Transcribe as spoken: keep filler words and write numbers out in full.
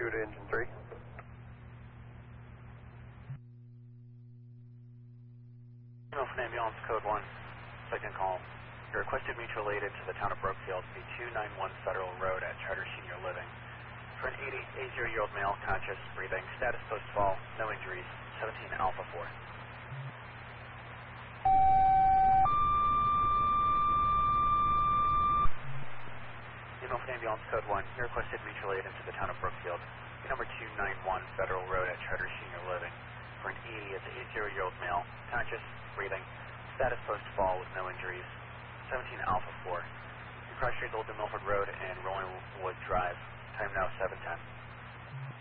through to engine three. Milford Ambulance Code one, second call. Your requested mutual aided to the town of Brookfield, B two ninety-one Federal Road at Charter Senior Living. For an eighty-year-old male, conscious, breathing, status post-fall, no injuries, seventeen Alpha four. Milford Ambulance Code one, your requested mutual aid into the town of Brookfield, number two ninety-one Federal Road at Charter Senior Living. For an eighty-year-old male, conscious, breathing, status post-fall with no injuries, seventeen Alpha four. Cross Street, Old Milford Road and Rolling Wood Drive. Time now seven ten.